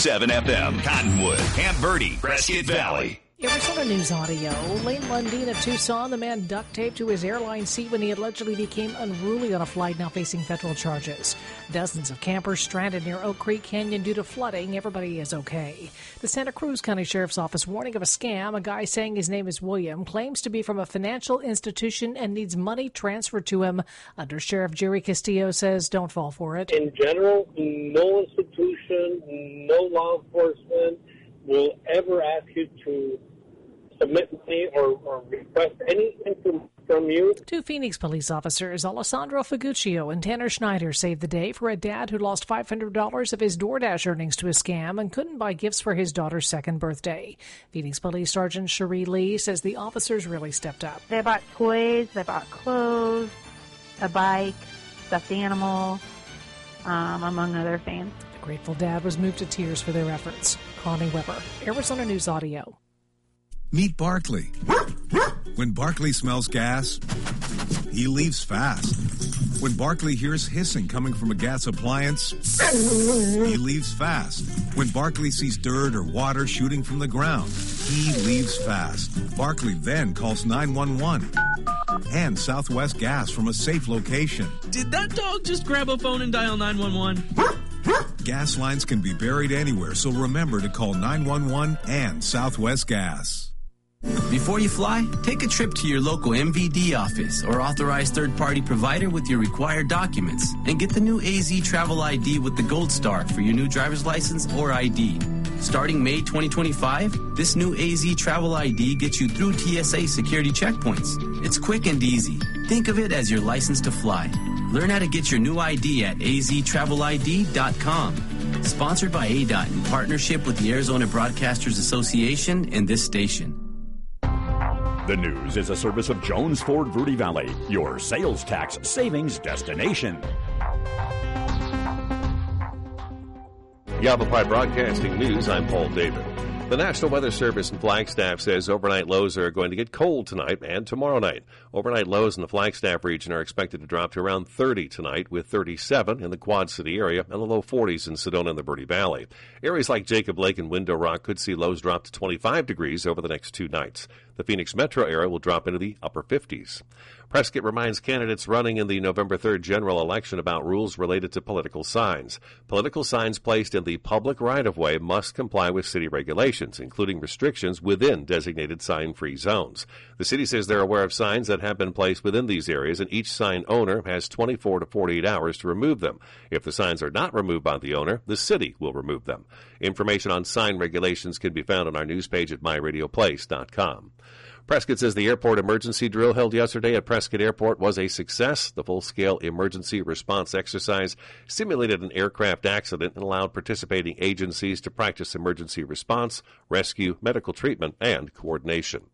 101.7 FM, Cottonwood, Camp Verde, Prescott Valley. Arizona News Audio. Lane Lundeen of Tucson, the man duct taped to his airline seat when he allegedly became unruly on a flight, now facing federal charges. Dozens of campers stranded near Oak Creek Canyon due to flooding. Everybody is okay. The Santa Cruz County Sheriff's Office warning of a scam. A guy saying his name is William claims to be from a financial institution and needs money transferred to him. Under Sheriff Jerry Castillo says don't fall for it. In general, no institution, no law enforcement will ever ask you to submit money or request anything from you. Two Phoenix police officers, Alessandro Figuccio and Tanner Schneider, saved the day for a dad who lost $500 of his DoorDash earnings to a scam and couldn't buy gifts for his daughter's second birthday. Phoenix Police Sergeant Cherie Lee says the officers really stepped up. They bought toys, they bought clothes, a bike, stuffed animal, among other things. The grateful dad was moved to tears for their efforts. Connie Weber, Arizona News Audio. Meet Barkley. When Barkley smells gas, he leaves fast. When Barkley hears hissing coming from a gas appliance, he leaves fast. When Barkley sees dirt or water shooting from the ground, he leaves fast. Barkley then calls 911 and Southwest Gas from a safe location. Did that dog just grab a phone and dial 911? Gas lines can be buried anywhere, so remember to call 911 and Southwest Gas. Before you fly, take a trip to your local MVD office or authorized third-party provider with your required documents and get the new AZ Travel ID with the Gold Star for your new driver's license or ID. Starting May 2025, this new AZ Travel ID gets you through TSA security checkpoints. It's quick and easy. Think of it as your license to fly. Learn how to get your new ID at aztravelid.com. Sponsored by ADOT in partnership with the Arizona Broadcasters Association and this station. The News is a service of Jones Ford Verde Valley, your sales tax savings destination. Yavapai Broadcasting News, I'm Paul David. The National Weather Service in Flagstaff says overnight lows are going to get cold tonight and tomorrow night. Overnight lows in the Flagstaff region are expected to drop to around 30 tonight, with 37 in the Quad City area and the low 40s in Sedona and the Verde Valley. Areas like Jacob Lake and Window Rock could see lows drop to 25 degrees over the next 2 nights. The Phoenix metro area will drop into the upper 50s. Prescott reminds candidates running in the November 3rd general election about rules related to political signs. Political signs placed in the public right-of-way must comply with city regulations, including restrictions within designated sign-free zones. The city says they're aware of signs that have been placed within these areas, and each sign owner has 24 to 48 hours to remove them. If the signs are not removed by the owner, the city will remove them. Information on sign regulations can be found on our news page at myradioplace.com. Prescott says the airport emergency drill held yesterday at Prescott Airport was a success. The full-scale emergency response exercise simulated an aircraft accident and allowed participating agencies to practice emergency response, rescue, medical treatment, and coordination.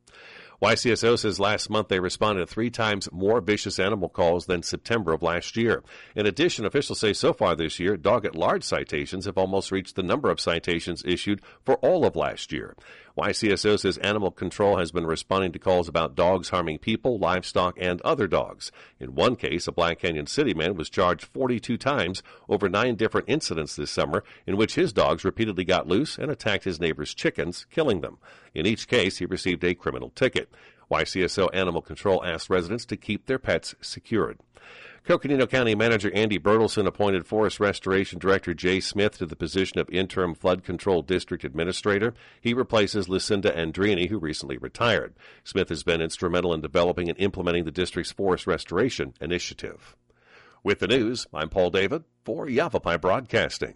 YCSO says last month they responded to 3 times more vicious animal calls than September of last year. In addition, officials say so far this year, dog-at-large citations have almost reached the number of citations issued for all of last year. YCSO says animal control has been responding to calls about dogs harming people, livestock, and other dogs. In one case, a Black Canyon City man was charged 42 times over 9 different incidents this summer in which his dogs repeatedly got loose and attacked his neighbor's chickens, killing them. In each case, he received a criminal ticket. YCSO Animal Control asked residents to keep their pets secured. Coconino County Manager Andy Bertelson appointed Forest Restoration Director Jay Smith to the position of Interim Flood Control District Administrator. He replaces Lucinda Andrini, who recently retired. Smith has been instrumental in developing and implementing the district's forest restoration initiative. With the news, I'm Paul David for Yavapai Broadcasting.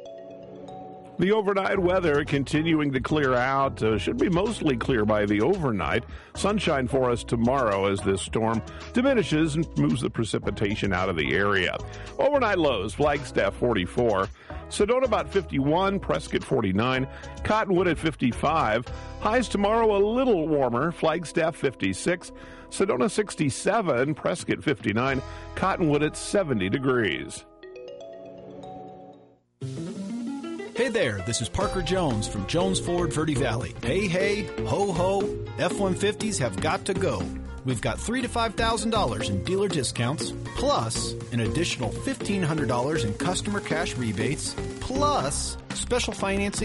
The overnight weather continuing to clear out. Should be mostly clear by the overnight. Sunshine for us tomorrow as this storm diminishes and moves the precipitation out of the area. Overnight lows, Flagstaff 44. Sedona about 51, Prescott 49, Cottonwood at 55. Highs tomorrow a little warmer, Flagstaff 56, Sedona 67, Prescott 59, Cottonwood at 70 degrees. Hey there, this is Parker Jones from Jones Ford Verde Valley. Hey, hey, ho, ho, F-150s have got to go. We've got $3,000 to $5,000 in dealer discounts, plus an additional $1,500 in customer cash rebates, plus special financing